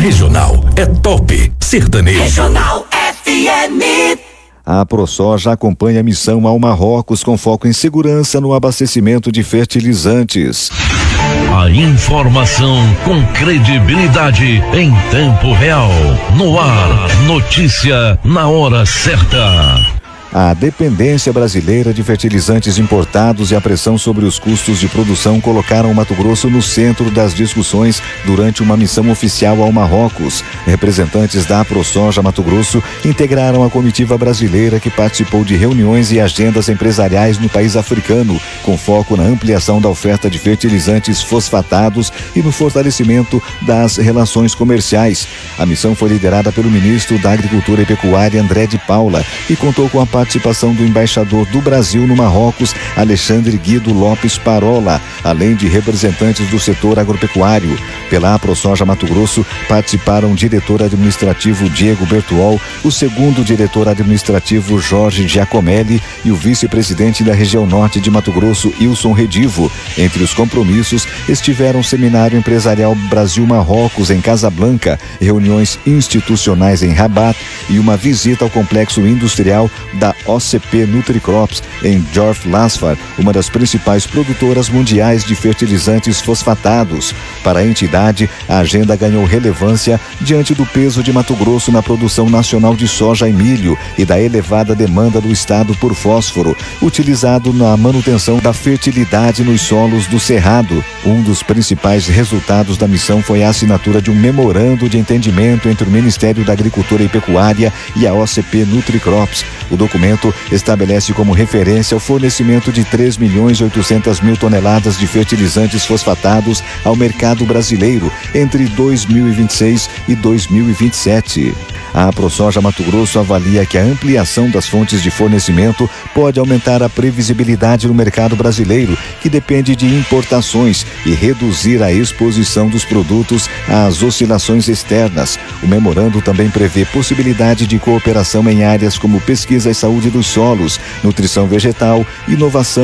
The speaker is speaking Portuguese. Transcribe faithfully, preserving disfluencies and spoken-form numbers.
Regional é top sertanejo. Regional F M. A ProSoja acompanha a missão ao Marrocos com foco em segurança no abastecimento de fertilizantes. A informação com credibilidade em tempo real. No ar, notícia na hora certa. A dependência brasileira de fertilizantes importados e a pressão sobre os custos de produção colocaram o Mato Grosso no centro das discussões durante uma missão oficial ao Marrocos. Representantes da ProSoja Mato Grosso integraram a comitiva brasileira que participou de reuniões e agendas empresariais no país africano, com foco na ampliação da oferta de fertilizantes fosfatados e no fortalecimento das relações comerciais. A missão foi liderada pelo ministro da Agricultura e Pecuária, André de Paula, e contou com a participação do embaixador do Brasil no Marrocos, Alexandre Guido Lopes Parola, além de representantes do setor agropecuário. Pela ProSoja Mato Grosso participaram o diretor administrativo Diego Bertuol, o segundo diretor administrativo Jorge Giacomelli e o vice-presidente da região norte de Mato Grosso, Wilson Redivo. Entre os compromissos estiveram o Seminário Empresarial Brasil-Marrocos em Casablanca, reuniões institucionais em Rabat e uma visita ao complexo industrial da O C P Nutricrops em Jorf Lasfar, uma das principais produtoras mundiais de fertilizantes fosfatados. Para a entidade, a agenda ganhou relevância diante do peso de Mato Grosso na produção nacional de soja e milho e da elevada demanda do estado por fósforo, utilizado na manutenção da fertilidade nos solos do Cerrado. Um dos principais resultados da missão foi a assinatura de um memorando de entendimento entre o Ministério da Agricultura e Pecuária e a O C P Nutricrops. O documento estabelece como referência o fornecimento de três milhões e oitocentas mil toneladas de fertilizantes fosfatados ao mercado brasileiro entre dois mil e vinte e seis e dois mil e vinte e sete. A ProSoja Mato Grosso avalia que a ampliação das fontes de fornecimento pode aumentar a previsibilidade no mercado brasileiro, que depende de importações, e reduzir a exposição dos produtos às oscilações externas. O memorando também prevê possibilidade de cooperação em áreas como pesquisa e saúde dos solos, nutrição vegetal, inovação